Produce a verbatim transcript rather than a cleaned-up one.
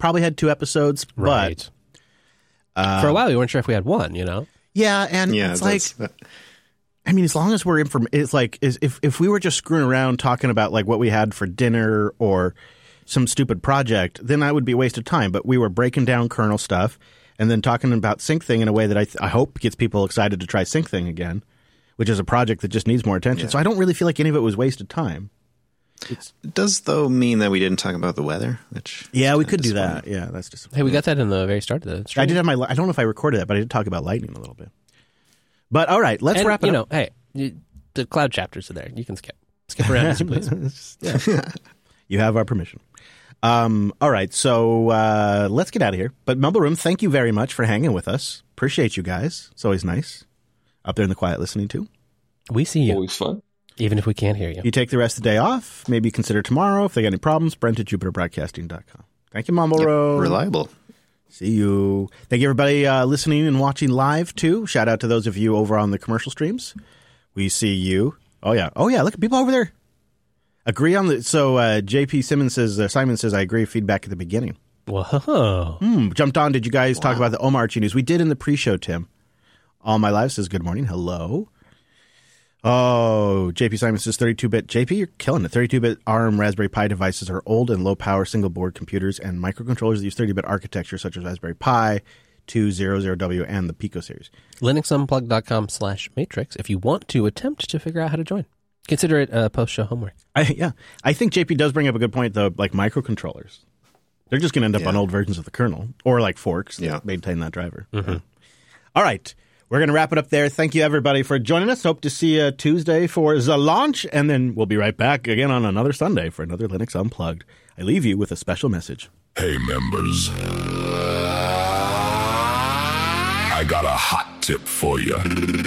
probably had two episodes, right. but uh, for a while we weren't sure if we had one. You know. Yeah, and yeah, it's like, that. I mean, as long as we're inform, it's like is if if we were just screwing around talking about like what we had for dinner or some stupid project, then that would be a waste of time. But we were breaking down kernel stuff and then talking about Sync Thing in a way that I, th- I hope gets people excited to try Sync Thing again, which is a project that just needs more attention. Yeah. So I don't really feel like any of it was wasted time. It's, it does, though, mean that we didn't talk about the weather. Which yeah, we could do that. Yeah, that's just. Hey, we got that in the very start of the stream. I did have my. I don't know if I recorded that, but I did talk about lightning a little bit. But all right, let's and, wrap it you up. know, hey, you, the cloud chapters are there. You can skip skip around as you please. Yeah. You have our permission. Um, all right, so uh, let's get out of here. But Mumble Room, thank you very much for hanging with us. Appreciate you guys. It's always nice up there in the quiet listening too. We see you. Always fun. Even if we can't hear you. You take the rest of the day off. Maybe consider tomorrow. If they got any problems, Brent at jupiter broadcasting dot com. Thank you, Mumble yep, Room. reliable. See you. Thank you, everybody, uh, listening and watching live, too. Shout out to those of you over on the commercial streams. We see you. Oh, yeah. Oh, yeah. Look at people over there. Agree on the. So uh, J P Simmons says, uh, Simon says, I agree. Feedback at the beginning. Whoa. Hmm. Jumped on. Did you guys Wow. talk about the Omar Archie news? We did in the pre show, Tim. All My Life says, good morning. Hello. Oh, J P Simon says thirty-two bit. J P, you're killing it. thirty-two bit ARM Raspberry Pi devices are old and low-power single-board computers and microcontrollers that use thirty bit architecture, such as Raspberry Pi two hundred W and the Pico series. LinuxUnplugged.com slash matrix if you want to attempt to figure out how to join. Consider it uh, post-show homework. I, yeah, I think J P does bring up a good point, though, like microcontrollers. They're just going to end up Yeah. on old versions of the kernel, or like forks Yeah. that maintain that driver. Mm-hmm. Yeah. All right. We're going to wrap it up there. Thank you, everybody, for joining us. Hope to see you Tuesday for the launch, and then we'll be right back again on another Sunday for another Linux Unplugged. I leave you with a special message. Hey, members. I got a hot tip for you.